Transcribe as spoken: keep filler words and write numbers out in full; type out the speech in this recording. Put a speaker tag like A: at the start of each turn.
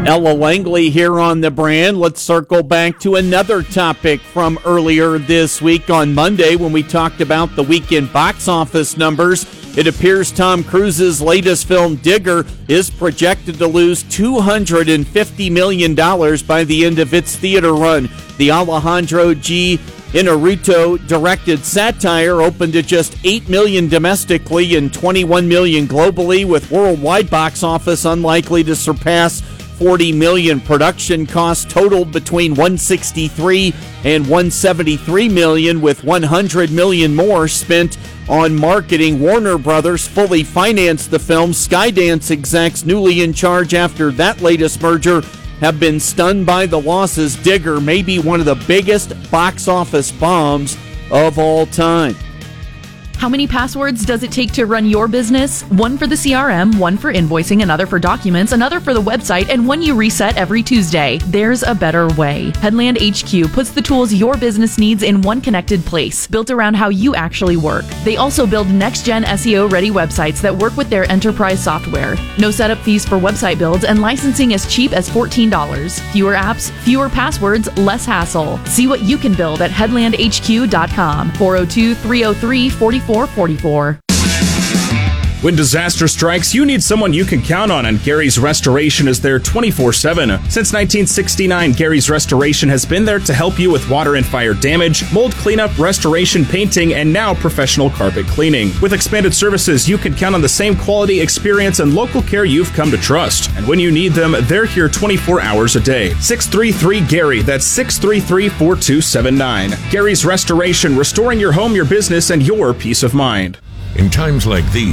A: Ella Langley here on The Brand. Let's circle back to another topic from earlier this week on Monday when we talked about the weekend box office numbers. It appears Tom Cruise's latest film, Digger, is projected to lose two hundred fifty million dollars by the end of its theater run. The Alejandro G. Inarritu-directed satire opened at just eight million dollars domestically and twenty-one million dollars globally, with worldwide box office unlikely to surpass forty million dollars. Production costs totaled between one hundred sixty-three and one hundred seventy-three million dollars, with one hundred million dollars more spent on marketing. Warner Brothers fully financed the film. Skydance execs newly in charge after that latest merger have been stunned by the losses. Digger may be one of the biggest box office bombs of all time.
B: How many passwords does it take to run your business? One for the C R M, one for invoicing, another for documents, another for the website, and one you reset every Tuesday. There's a better way. Headland H Q puts the tools your business needs in one connected place, built around how you actually work. They also build next-gen S E O-ready websites that work with their enterprise software. No setup fees for website builds, and licensing as cheap as fourteen dollars. Fewer apps, fewer passwords, less hassle. See what you can build at headland h q dot com. four oh two, three oh three, four four four four.
C: When disaster strikes, you need someone you can count on, and Gary's Restoration is there twenty-four seven. Since nineteen sixty-nine, Gary's Restoration has been there to help you with water and fire damage, mold cleanup, restoration, painting, and now professional carpet cleaning. With expanded services, you can count on the same quality, experience, and local care you've come to trust. And when you need them, they're here twenty-four hours a day. six three three Gary, that's six three three, four two seven nine. Gary's Restoration, restoring your home, your business, and your peace of mind.
D: In times like these,